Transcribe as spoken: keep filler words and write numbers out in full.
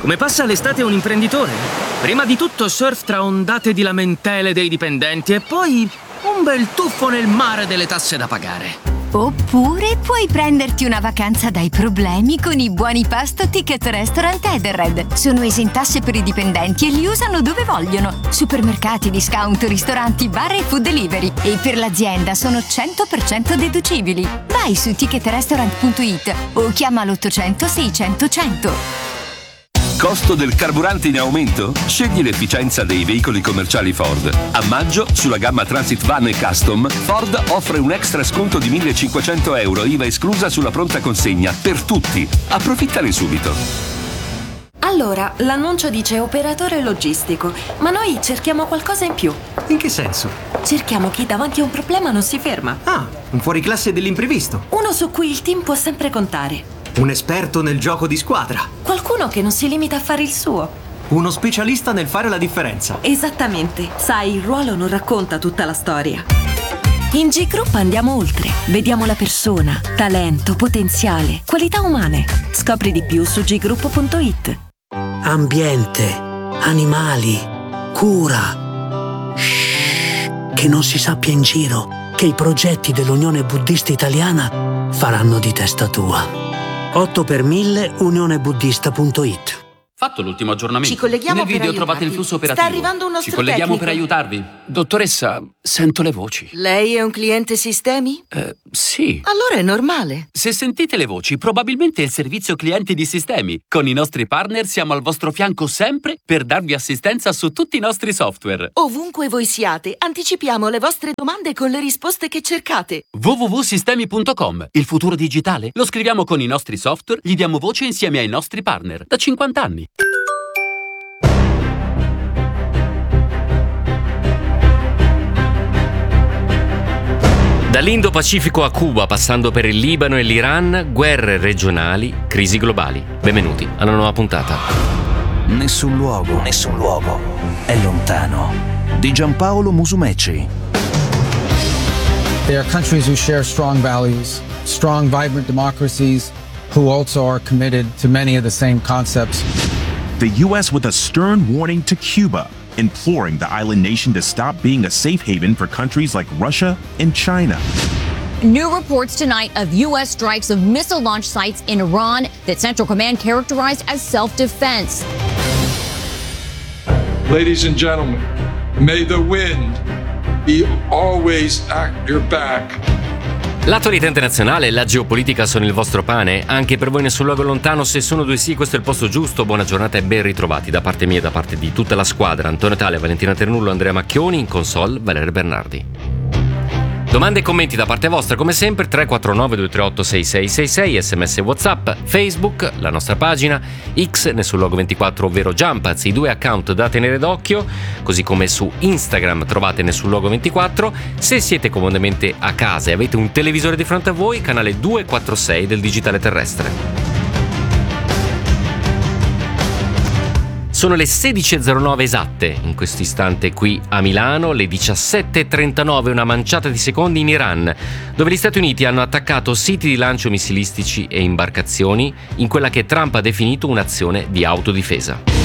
Come passa l'estate un imprenditore? Prima di tutto surf tra ondate di lamentele dei dipendenti e poi un bel tuffo nel mare delle tasse da pagare. Oppure puoi prenderti una vacanza dai problemi con i buoni pasto Ticket Restaurant Edenred. Sono esentasse per i dipendenti e li usano dove vogliono. Supermercati, discount, ristoranti, bar e food delivery. E per l'azienda sono cento per cento deducibili. Vai su ticket restaurant punto it o chiama l'ottocento seicento cento. Costo del carburante in aumento? Scegli l'efficienza dei veicoli commerciali Ford. A maggio, sulla gamma Transit Van e Custom, Ford offre un extra sconto di millecinquecento euro, I V A esclusa sulla pronta consegna, per tutti. Approfittane subito. Allora, l'annuncio dice operatore logistico, ma noi cerchiamo qualcosa in più. In che senso? Cerchiamo chi davanti a un problema non si ferma. Ah, un fuoriclasse dell'imprevisto. Uno su cui il team può sempre contare. Un esperto nel gioco di squadra. Qualcuno che non si limita a fare il suo. Uno specialista nel fare la differenza. Esattamente. Sai, il ruolo non racconta tutta la storia. In G Group andiamo oltre. Vediamo la persona, talento, potenziale, qualità umane. Scopri di più su g group punto it. Ambiente, animali, cura. Shhh, che non si sappia in giro che i progetti dell'Unione Buddista Italiana faranno di testa tua. otto per mille unione buddista punto it. Fatto l'ultimo aggiornamento. Ci colleghiamo Nel per video aiutarvi. trovate il flusso operativo. Sta arrivando un nostro Ci colleghiamo tecnico. per aiutarvi. Dottoressa, sento le voci. Lei è un cliente sistemi? Eh, sì. Allora è normale. Se sentite le voci, probabilmente è il servizio clienti di Sistemi. Con i nostri partner siamo al vostro fianco sempre per darvi assistenza su tutti i nostri software. Ovunque voi siate, anticipiamo le vostre domande con le risposte che cercate. w w w punto sistemi punto com. Il futuro digitale lo scriviamo con i nostri software, gli diamo voce insieme ai nostri partner. Da cinquanta anni. Dall'Indo-Pacifico a Cuba, passando per il Libano e l'Iran, guerre regionali, crisi globali. Benvenuti a una nuova puntata. Nessun luogo, nessun luogo è lontano. Di Giampaolo Musumeci. They are countries who share strong values, strong, vibrant democracies, who also are committed to many of the same concepts. The U S with a stern warning to Cuba, imploring the island nation to stop being a safe haven for countries like Russia and China. New reports tonight of U S strikes of missile launch sites in Iran that Central Command characterized as self-defense. Ladies and gentlemen, may the wind be always at your back. L'attualità internazionale e la geopolitica sono il vostro pane, anche per voi nessun luogo lontano. Se sono due sì, questo è il posto giusto. Buona giornata e ben ritrovati da parte mia e da parte di tutta la squadra. Antonio Tale, Valentina Ternullo, Andrea Macchioni, in console Valerio Bernardi. Domande e commenti da parte vostra come sempre, tre quattro nove due tre otto sei sei sei sei, sms e WhatsApp, Facebook, la nostra pagina, X, Nessun Luogo ventiquattro, ovvero Jumpaz, i due account da tenere d'occhio, così come su Instagram trovate Nessun Luogo ventiquattro. Se siete comodamente a casa e avete un televisore di fronte a voi, canale duecentoquarantasei del digitale terrestre. Sono le sedici e zero nove esatte in questo istante qui a Milano, le diciassette e trentanove, una manciata di secondi in Iran, dove gli Stati Uniti hanno attaccato siti di lancio missilistici e imbarcazioni in quella che Trump ha definito un'azione di autodifesa.